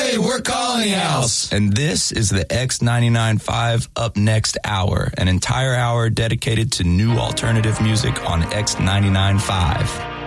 Hey, we're Colony House. And this is the X99.5 Up Next Hour, an entire hour dedicated to new alternative music on X99.5.